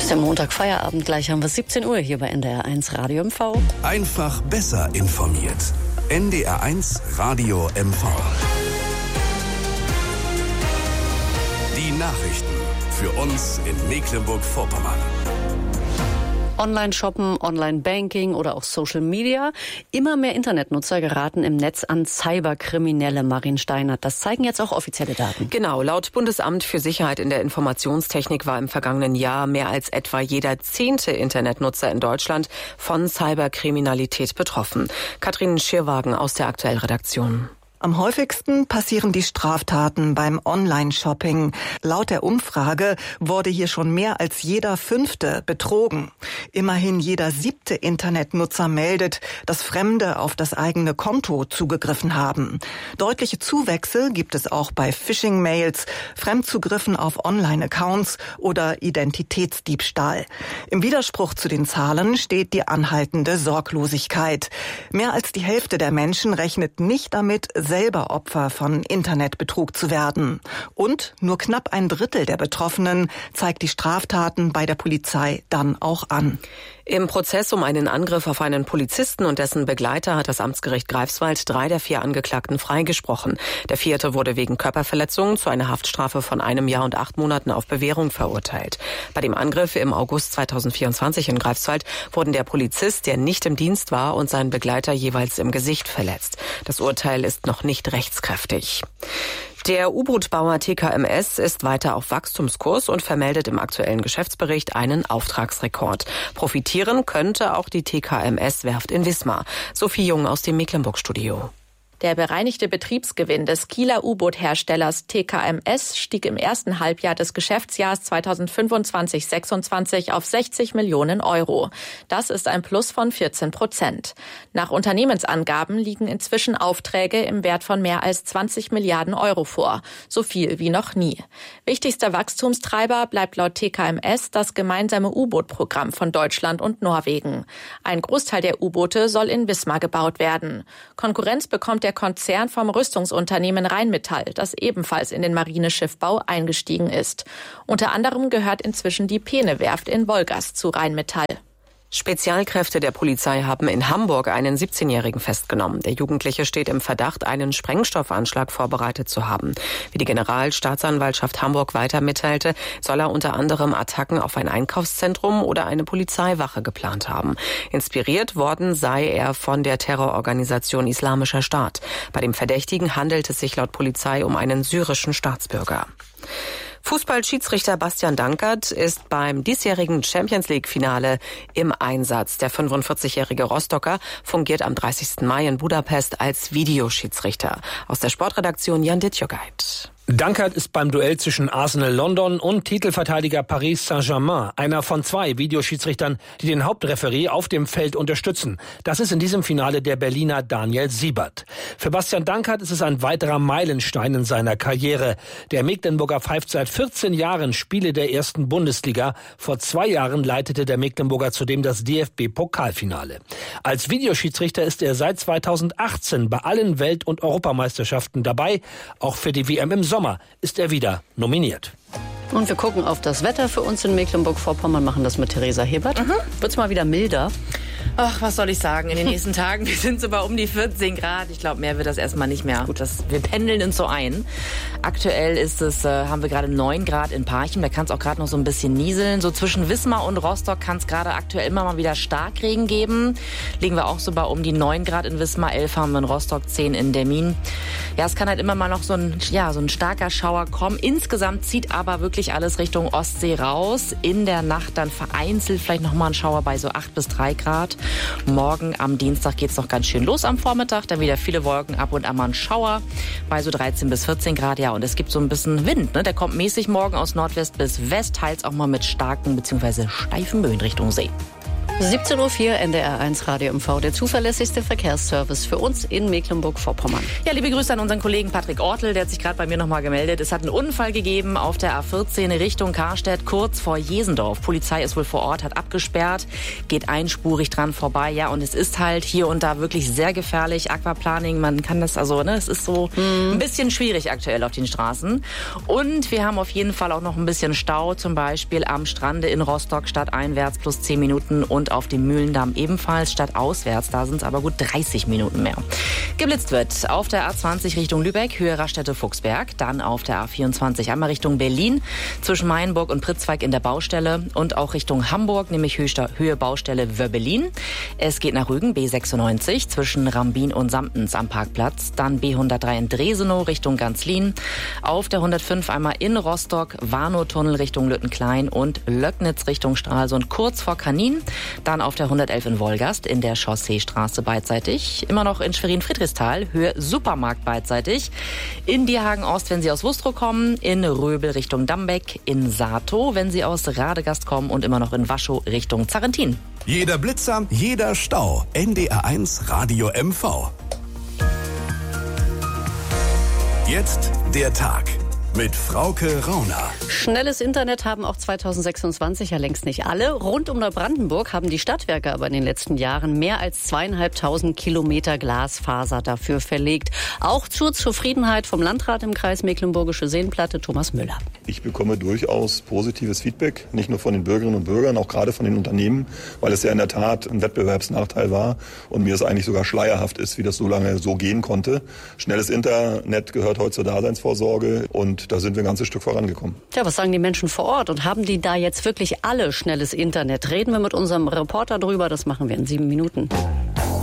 Ist der Montag Feierabend, gleich haben wir 17 Uhr hier bei NDR1 Radio MV. Einfach besser informiert. NDR1 Radio MV. Die Nachrichten für uns in Mecklenburg-Vorpommern. Online-Shoppen, Online-Banking oder auch Social Media. Immer mehr Internetnutzer geraten im Netz an Cyberkriminelle. Marin Steinert, das zeigen jetzt auch offizielle Daten. Genau, laut Bundesamt für Sicherheit in der Informationstechnik war im vergangenen Jahr mehr als etwa jeder 10. Internetnutzer in Deutschland von Cyberkriminalität betroffen. Katrin Schirwagen aus der Aktuellredaktion. Am häufigsten passieren die Straftaten beim Online-Shopping. Laut der Umfrage wurde hier schon mehr als jeder 5. betrogen. Immerhin jeder 7. Internetnutzer meldet, dass Fremde auf das eigene Konto zugegriffen haben. Deutliche Zuwächse gibt es auch bei Phishing-Mails, Fremdzugriffen auf Online-Accounts oder Identitätsdiebstahl. Im Widerspruch zu den Zahlen steht die anhaltende Sorglosigkeit. Mehr als die Hälfte der Menschen rechnet nicht damit, selber Opfer von Internetbetrug zu werden. Und nur knapp 1/3 der Betroffenen zeigt die Straftaten bei der Polizei dann auch an. Im Prozess um einen Angriff auf einen Polizisten und dessen Begleiter hat das Amtsgericht Greifswald 3 der 4 Angeklagten freigesprochen. Der 4. wurde wegen Körperverletzung zu einer Haftstrafe von 1 Jahr und 8 Monaten auf Bewährung verurteilt. Bei dem Angriff im August 2024 in Greifswald wurden der Polizist, der nicht im Dienst war, und sein Begleiter jeweils im Gesicht verletzt. Das Urteil ist noch nicht rechtskräftig. Der U-Boot-Bauer TKMS ist weiter auf Wachstumskurs und vermeldet im aktuellen Geschäftsbericht einen Auftragsrekord. Profitieren könnte auch die TKMS-Werft in Wismar. Sophie Jung aus dem Mecklenburg-Studio. Der bereinigte Betriebsgewinn des Kieler U-Boot-Herstellers TKMS stieg im ersten Halbjahr des Geschäftsjahres 2025/26 auf 60 Millionen Euro. Das ist ein Plus von 14%. Nach Unternehmensangaben liegen inzwischen Aufträge im Wert von mehr als 20 Milliarden Euro vor. So viel wie noch nie. Wichtigster Wachstumstreiber bleibt laut TKMS das gemeinsame U-Boot-Programm von Deutschland und Norwegen. Ein Großteil der U-Boote soll in Wismar gebaut werden. Konkurrenz bekommt der Konzern vom Rüstungsunternehmen Rheinmetall, das ebenfalls in den Marineschiffbau eingestiegen ist. Unter anderem gehört inzwischen die Peene-Werft in Wolgast zu Rheinmetall. Spezialkräfte der Polizei haben in Hamburg einen 17-Jährigen festgenommen. Der Jugendliche steht im Verdacht, einen Sprengstoffanschlag vorbereitet zu haben. Wie die Generalstaatsanwaltschaft Hamburg weiter mitteilte, soll er unter anderem Attacken auf ein Einkaufszentrum oder eine Polizeiwache geplant haben. Inspiriert worden sei er von der Terrororganisation Islamischer Staat. Bei dem Verdächtigen handelt es sich laut Polizei um einen syrischen Staatsbürger. Fußballschiedsrichter Bastian Dankert ist beim diesjährigen Champions-League-Finale im Einsatz. Der 45-jährige Rostocker fungiert am 30. Mai in Budapest als Videoschiedsrichter. Aus der Sportredaktion Jan Dittjogait. Dankert ist beim Duell zwischen Arsenal London und Titelverteidiger Paris Saint-Germain einer von 2 Videoschiedsrichtern, die den Hauptreferee auf dem Feld unterstützen. Das ist in diesem Finale der Berliner Daniel Siebert. Für Bastian Dankert ist es ein weiterer Meilenstein in seiner Karriere. Der Mecklenburger pfeift seit 14 Jahren Spiele der 1. Bundesliga. Vor 2 Jahren leitete der Mecklenburger zudem das DFB-Pokalfinale. Als Videoschiedsrichter ist er seit 2018 bei allen Welt- und Europameisterschaften dabei. Auch für die WM im Sommer ist er wieder nominiert. Und wir gucken auf das Wetter für uns in Mecklenburg-Vorpommern, machen das mit Theresa Hebert. Wird's mal wieder milder? Ach, was soll ich sagen? In den nächsten Tagen sind es aber um die 14 Grad. Ich glaube, mehr wird das erstmal nicht mehr. Wir pendeln uns so ein. Aktuell ist es, haben wir gerade 9 Grad in Parchim. Da kann es auch gerade noch so ein bisschen nieseln. So zwischen Wismar und Rostock kann es gerade aktuell immer mal wieder Starkregen geben. Liegen wir auch so bei um die 9 Grad in Wismar, 11 haben wir in Rostock, 10 in Demmin. Ja, es kann halt immer mal noch so ein starker Schauer kommen. Insgesamt zieht aber wirklich alles Richtung Ostsee raus. In der Nacht dann vereinzelt vielleicht noch mal ein Schauer bei so 8 bis 3 Grad. Morgen am Dienstag geht's noch ganz schön los am Vormittag. Dann wieder viele Wolken, ab und an mal ein Schauer bei so 13 bis 14 Grad. Ja, und es gibt so ein bisschen Wind. Ne? Der kommt mäßig morgen aus Nordwest bis West, teils auch mal mit starken bzw. steifen Böen Richtung See. 17:04 Uhr, NDR1 Radio MV, der zuverlässigste Verkehrsservice für uns in Mecklenburg-Vorpommern. Ja, liebe Grüße an unseren Kollegen Patrick Ortel, der hat sich gerade bei mir nochmal gemeldet. Es hat einen Unfall gegeben auf der A14 Richtung Karstedt, kurz vor Jesendorf. Polizei ist wohl vor Ort, hat abgesperrt, geht einspurig dran vorbei. Ja, und es ist halt hier und da wirklich sehr gefährlich. Aquaplaning, man kann das es ist so ein bisschen schwierig aktuell auf den Straßen. Und wir haben auf jeden Fall auch noch ein bisschen Stau, zum Beispiel am Strande in Rostock, stadteinwärts plus 10 Minuten und auf dem Mühlendamm ebenfalls stadtauswärts. Da sind es aber gut 30 Minuten mehr. Geblitzt wird auf der A20 Richtung Lübeck, Höhe Raststätte-Fuchsberg. Dann auf der A24 einmal Richtung Berlin, zwischen Mayenburg und Pritzweig in der Baustelle. Und auch Richtung Hamburg, nämlich Höhe Baustelle Wöbbelin. Es geht nach Rügen, B96, zwischen Rambin und Samtens am Parkplatz. Dann B103 in Dresenow Richtung Ganzlin. Auf der 105 einmal in Rostock, Warnow-Tunnel Richtung Lüttenklein und Löcknitz Richtung Stralsund kurz vor Kanin. Dann auf der 111 in Wolgast, in der Chausseestraße beidseitig. Immer noch in Schwerin-Friedrichsthal, Höhe Supermarkt beidseitig. In Dierhagen-Ost, wenn Sie aus Wustrow kommen. In Röbel Richtung Dambeck. In Satow, wenn Sie aus Radegast kommen. Und immer noch in Waschow Richtung Zarrentin. Jeder Blitzer, jeder Stau. NDR1 Radio MV. Jetzt der Tag mit Frauke Rauner. Schnelles Internet haben auch 2026 ja längst nicht alle. Rund um Neubrandenburg haben die Stadtwerke aber in den letzten Jahren mehr als 2.500 Kilometer Glasfaser dafür verlegt. Auch zur Zufriedenheit vom Landrat im Kreis Mecklenburgische Seenplatte, Thomas Müller. Ich bekomme durchaus positives Feedback, nicht nur von den Bürgerinnen und Bürgern, auch gerade von den Unternehmen, weil es ja in der Tat ein Wettbewerbsnachteil war und mir es eigentlich sogar schleierhaft ist, wie das so lange so gehen konnte. Schnelles Internet gehört heute zur Daseinsvorsorge und da sind wir ein ganzes Stück vorangekommen. Ja, was sagen die Menschen vor Ort und haben die da jetzt wirklich alle schnelles Internet? Reden wir mit unserem Reporter drüber, das machen wir in 7 Minuten.